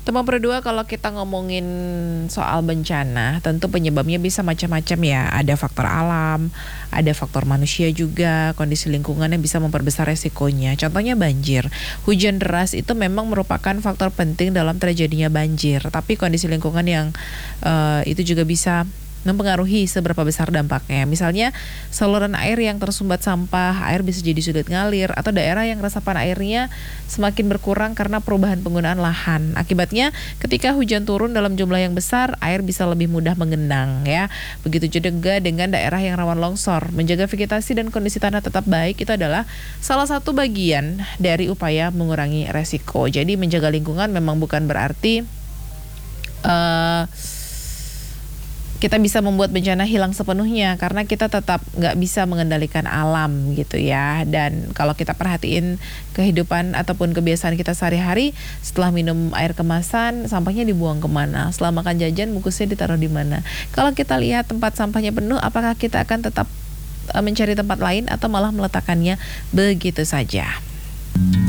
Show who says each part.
Speaker 1: Teman berdua kalau kita ngomongin soal bencana, tentu penyebabnya bisa macam-macam ya. Ada faktor alam, ada faktor manusia juga, kondisi lingkungan yang bisa memperbesar resikonya. Contohnya banjir. Hujan deras itu memang merupakan faktor penting dalam terjadinya banjir. Tapi kondisi lingkungan yang itu juga bisa mempengaruhi seberapa besar dampaknya. Misalnya saluran air yang tersumbat sampah, air bisa jadi sulit ngalir, atau daerah yang resapan airnya semakin berkurang karena perubahan penggunaan lahan. Akibatnya ketika hujan turun dalam jumlah yang besar, air bisa lebih mudah mengenang ya. Begitu juga dengan daerah yang rawan longsor. Menjaga vegetasi dan kondisi tanah tetap baik itu adalah salah satu bagian dari upaya mengurangi resiko. Jadi menjaga lingkungan memang bukan berarti kita bisa membuat bencana hilang sepenuhnya, karena kita tetap nggak bisa mengendalikan alam gitu ya. Dan kalau kita perhatiin kehidupan ataupun kebiasaan kita sehari-hari, setelah minum air kemasan, sampahnya dibuang kemana? Setelah makan jajan, bungkusnya ditaruh di mana? Kalau kita lihat tempat sampahnya penuh, apakah kita akan tetap mencari tempat lain atau malah meletakkannya begitu saja?